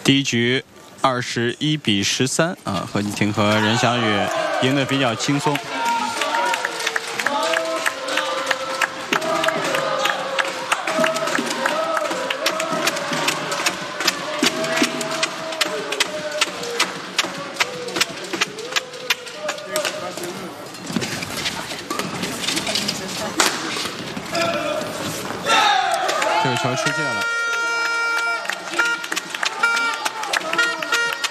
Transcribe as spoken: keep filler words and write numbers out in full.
第一局二十一比十三啊，何继廷和任翔宇赢得比较轻松。这个球出界了。